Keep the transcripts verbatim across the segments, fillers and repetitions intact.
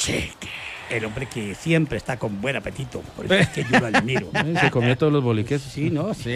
Cheque. El hombre que siempre está con buen apetito. Por eso es que yo lo admiro. Se comió todos los boliques. Sí, ¿no? Sí.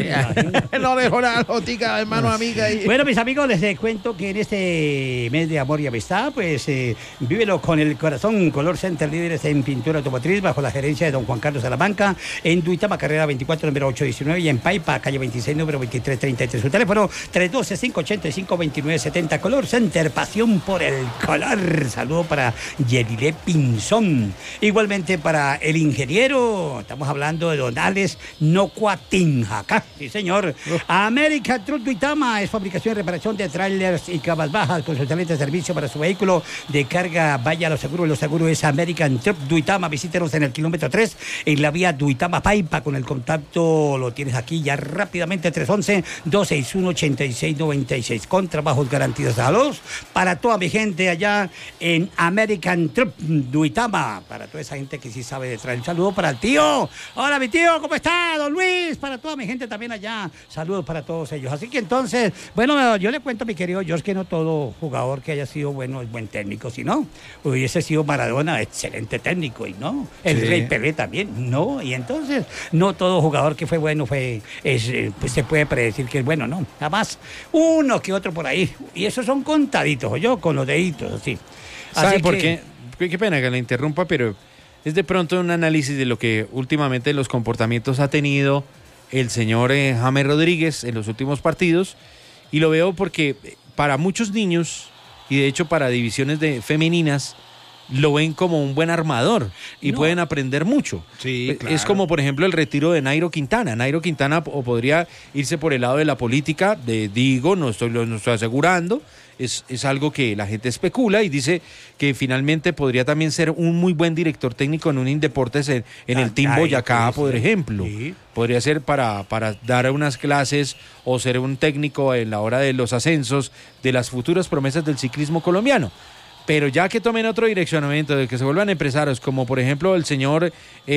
No dejó la notica, hermano, amiga. Y... Bueno, mis amigos, les cuento que en este mes de amor y amistad, pues, eh, vívelo con el corazón. Color Center, líderes en pintura automotriz, bajo la gerencia de don Juan Carlos Salamanca, en Duitama, carrera veinticuatro, número ocho diecinueve, y en Paipa, calle veintiséis, número veintitrés treinta y tres. Su teléfono, tres uno dos, cinco ocho cinco, dos nueve siete cero. Color Center, pasión por el color. Saludo para Yerilé Pinzón. Igualmente para el ingeniero, estamos hablando de don Alex Nocuatinjacá, sí señor. American Truck Duitama es fabricación y reparación de trailers y cabas bajas con su excelente servicio para su vehículo de carga. Vaya a los seguros, los seguros es American Truck Duitama. Visítenos en el kilómetro tres, en la vía Duitama Paipa. Con el contacto lo tienes aquí ya rápidamente, tres once, dos seis uno, ocho seis nueve seis, con trabajos garantizados para toda mi gente allá en American Truck Duitama, para toda esa gente que sí sabe de traer. Un saludo para el tío. Hola, mi tío, ¿cómo está, don Luis? Para toda mi gente también allá. Saludos para todos ellos. Así que entonces, bueno, yo le cuento a mi querido George que no todo jugador que haya sido bueno es buen técnico, si no, hubiese sido Maradona excelente técnico, y no. El sí. Rey Pelé también, no. Y entonces, no todo jugador que fue bueno fue, es, pues se puede predecir que es bueno, no. Nada más uno que otro por ahí. Y esos son contaditos, yo con los deditos, así. ¿Sabe así por que, qué? Qué pena que la interrumpa, pero es de pronto un análisis de lo que últimamente los comportamientos ha tenido el señor eh, James Rodríguez en los últimos partidos, y lo veo porque para muchos niños, y de hecho para divisiones de femeninas, lo ven como un buen armador y no. pueden aprender mucho. Sí, claro. Es como, por ejemplo, el retiro de Nairo Quintana. Nairo Quintana o podría irse por el lado de la política, de, digo, no estoy, no estoy asegurando, es, es algo que la gente especula y dice que finalmente podría también ser un muy buen director técnico en un Indeportes en, en ah, el Team Boyacá, sí, por sí. ejemplo. Sí. Podría ser para, para dar unas clases o ser un técnico en la hora de los ascensos de las futuras promesas del ciclismo colombiano. Pero ya que tomen otro direccionamiento, de que se vuelvan empresarios, como por ejemplo el señor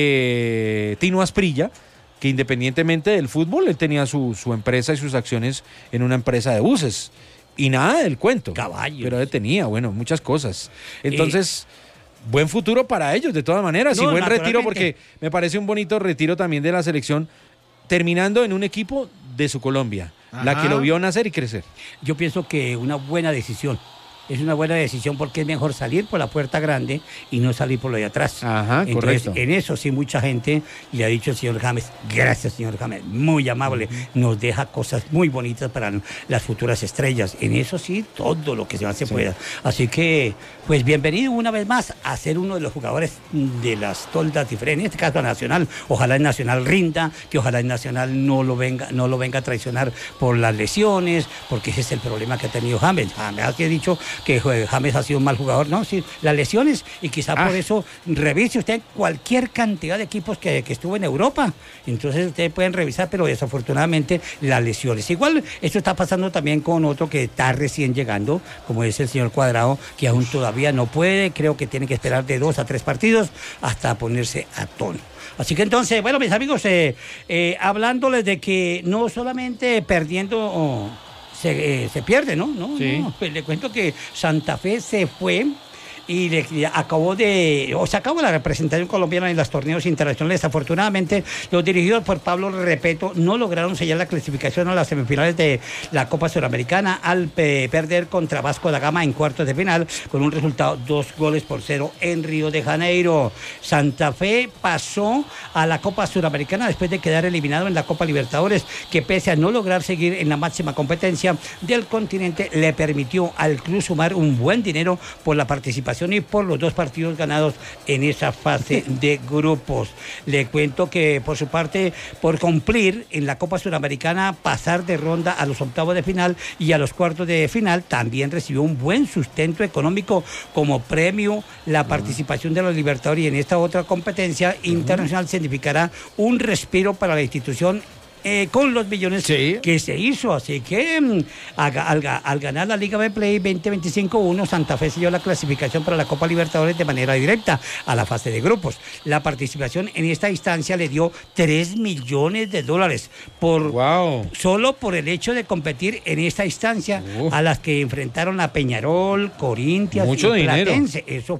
eh, Tino Asprilla, que independientemente del fútbol, él tenía su, su empresa y sus acciones en una empresa de buses. Y nada del cuento. Caballos. Pero él tenía, bueno, muchas cosas. Entonces, eh, buen futuro para ellos, de todas maneras. No, y buen retiro, porque me parece un bonito retiro también de la selección, terminando en un equipo de su Colombia, Ajá. la que lo vio nacer y crecer. Yo pienso que una buena decisión. Es una buena decisión porque es mejor salir por la puerta grande y no salir por lo de atrás. Ajá, Entonces, correcto. En eso sí mucha gente le ha dicho al señor James, gracias señor James, muy amable, uh-huh. nos deja cosas muy bonitas para las futuras estrellas. En eso sí, todo lo que se hace sí. pueda. Así que, pues bienvenido una vez más a ser uno de los jugadores de las toldas diferentes, en este caso Nacional. Ojalá el Nacional rinda, que ojalá el Nacional no lo venga, no lo venga a traicionar por las lesiones, porque ese es el problema que ha tenido James. James ha dicho que James ha sido un mal jugador, no, sí, las lesiones, y quizá ah. por eso revise usted cualquier cantidad de equipos que, que estuvo en Europa, entonces ustedes pueden revisar, pero desafortunadamente las lesiones. Igual esto está pasando también con otro que está recién llegando, como es el señor Cuadrado, que aún todavía no puede, creo que tiene que esperar de dos a tres partidos hasta ponerse a tono. Así que entonces, bueno, mis amigos, eh, eh, hablándoles de que no solamente perdiendo... Oh, Se, eh, se pierde, ¿no? ¿No? Sí. no. Pues le cuento que Santa Fe se fue y le, le acabó de, o se acabó la representación colombiana en los torneos internacionales. Desafortunadamente, los dirigidos por Pablo Repeto no lograron sellar la clasificación a las semifinales de la Copa Suramericana al pe- perder contra Vasco da Gama en cuartos de final con un resultado dos goles por cero en Río de Janeiro. Santa Fe pasó a la Copa Suramericana después de quedar eliminado en la Copa Libertadores, que pese a no lograr seguir en la máxima competencia del continente, le permitió al club sumar un buen dinero por la participación y por los dos partidos ganados en esa fase de grupos. Le cuento que por su parte, por cumplir en la Copa Suramericana, pasar de ronda a los octavos de final y a los cuartos de final, también recibió un buen sustento económico como premio. La participación de los Libertadores y en esta otra competencia internacional significará un respiro para la institución Eh, con los millones sí. que se hizo, así que mm, al, al, al ganar la Liga Betplay veinte veinticinco uno, Santa Fe selló la clasificación para la Copa Libertadores de manera directa a la fase de grupos. La participación en esta instancia le dio tres millones de dólares por wow. solo por el hecho de competir en esta instancia uh. a las que enfrentaron a Peñarol, Corinthians Mucho y dinero. Platense. Eso